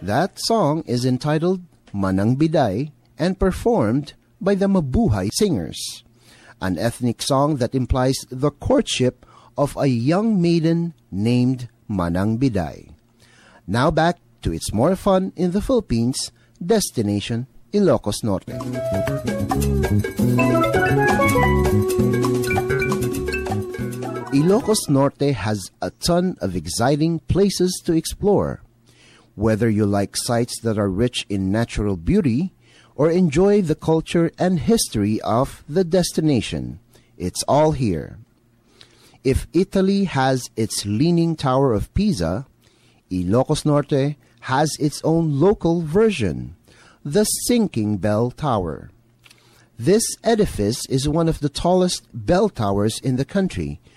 That song is entitled Manang Biday and performed by the Mabuhay Singers, an ethnic song that implies the courtship of a young maiden named Manang Biday. Now back to It's More Fun in the Philippines, destination Ilocos Norte. Ilocos Norte has a ton of exciting places to explore. Whether you like sites that are rich in natural beauty or enjoy the culture and history of the destination, it's all here. If Italy has its Leaning Tower of Pisa, Ilocos Norte has its own local version, the Sinking Bell Tower. This edifice is one of the tallest bell towers in the country,